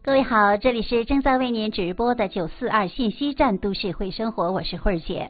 各位好，这里是正在为您直播的942信息站都市会生活，我是慧儿姐。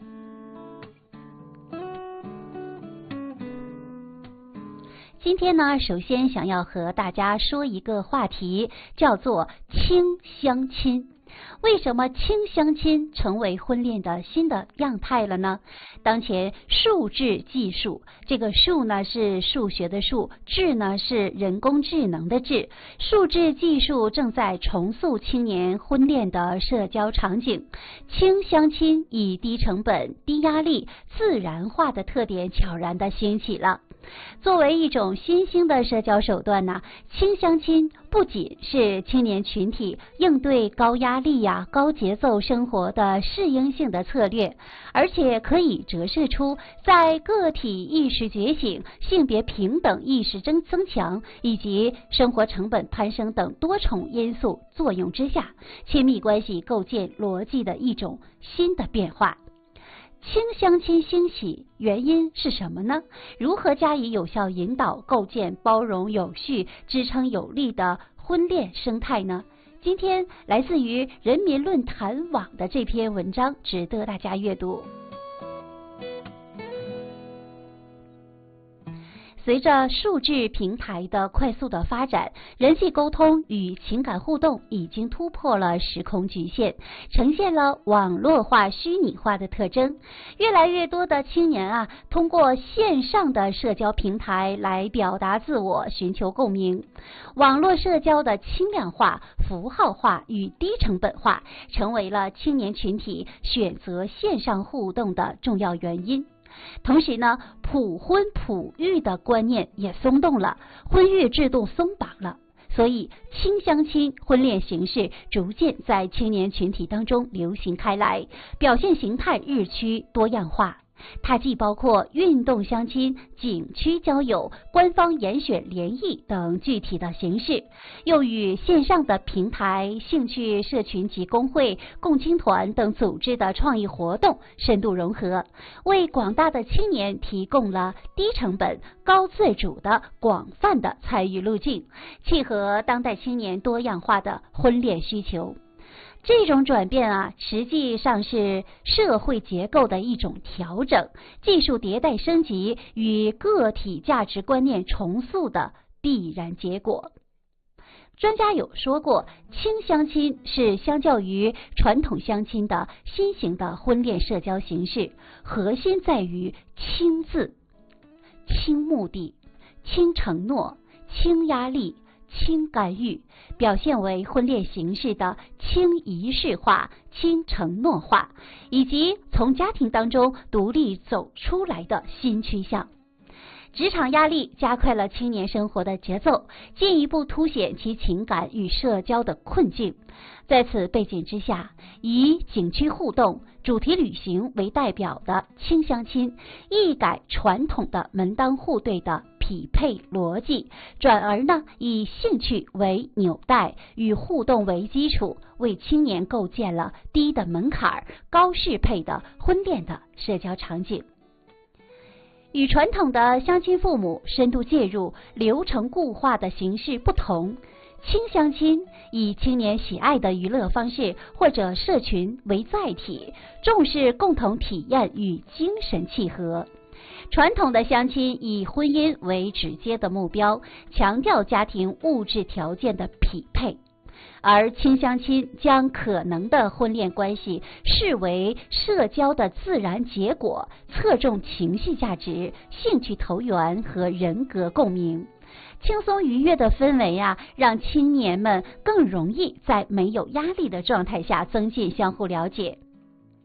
今天呢，首先想要和大家说一个话题，叫做轻相亲。为什么轻相亲成为婚恋的新的样态了呢？当前数智技术，这个数呢是数学的数，智呢是人工智能的智，数智技术正在重塑青年婚恋的社交场景。轻相亲以低成本、低压力、自然化的特点悄然地兴起了。作为一种新兴的社交手段呢，轻相亲不仅是青年群体应对高压力高节奏生活的适应性的策略，而且可以折射出在个体意识觉醒、性别平等意识增强以及生活成本攀升等多重因素作用之下，亲密关系构建逻辑的一种新的变化。轻相亲兴起原因是什么呢？如何加以有效引导，构建包容有序、支撑有力的婚恋生态呢？今天来自于人民论坛网的这篇文章值得大家阅读。随着数字平台的快速的发展，人际沟通与情感互动已经突破了时空局限，呈现了网络化、虚拟化的特征。越来越多的青年通过线上的社交平台来表达自我，寻求共鸣。网络社交的轻量化、符号化与低成本化，成为了青年群体选择线上互动的重要原因。同时呢，普婚普育的观念也松动了，婚育制度松绑了，所以轻相亲婚恋形式逐渐在青年群体当中流行开来，表现形态日趋多样化。它既包括运动相亲、景区交友、官方严选联谊等具体的形式，又与线上的平台、兴趣社群及工会、共青团等组织的创意活动深度融合，为广大的青年提供了低成本、高自主的广泛的参与路径，契合当代青年多样化的婚恋需求。这种转变实际上是社会结构的一种调整，技术迭代升级与个体价值观念重塑的必然结果。专家有说过，轻相亲是相较于传统相亲的新型的婚恋社交形式，核心在于轻字、轻目的、轻承诺、轻压力、轻干预，表现为婚恋形式的轻仪式化、轻承诺化，以及从家庭当中独立走出来的新趋向。职场压力加快了青年生活的节奏，进一步凸显其情感与社交的困境。在此背景之下，以景区互动、主题旅行为代表的轻相亲，一改传统的门当户对的匹配逻辑，转而以兴趣为纽带，与互动为基础，为青年构建了低的门槛、高适配的婚恋的社交场景。与传统的相亲父母深度介入、流程固化的形式不同，轻相亲以青年喜爱的娱乐方式或者社群为载体，重视共同体验与精神契合。传统的相亲以婚姻为直接的目标，强调家庭物质条件的匹配，而轻相亲将可能的婚恋关系视为社交的自然结果，侧重情绪价值、兴趣投缘和人格共鸣。轻松愉悦的氛围让青年们更容易在没有压力的状态下增进相互了解。